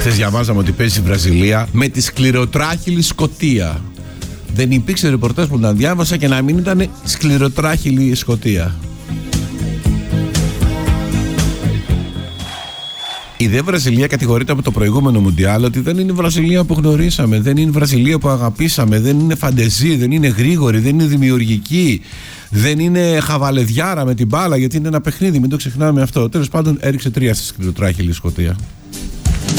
Χθες διαβάζαμε ότι παίζει η Βραζιλία με τη σκληροτράχυλη Σκωτία. Δεν υπήρξε ρεπορτάζ που να διάβασα και να μην ήταν σκληροτράχυλη η Σκωτία. Η δε Βραζιλία κατηγορείται από το προηγούμενο Μουντιάλ ότι δεν είναι η Βραζιλία που γνωρίσαμε, δεν είναι η Βραζιλία που αγαπήσαμε, δεν είναι φαντεζή, δεν είναι γρήγορη, δεν είναι δημιουργική, δεν είναι χαβαλεδιάρα με την μπάλα, γιατί είναι ένα παιχνίδι, μην το ξεχνάμε αυτό. Τέλος πάντων έριξε 3 στη σκληροτράχυλη Σκωτία.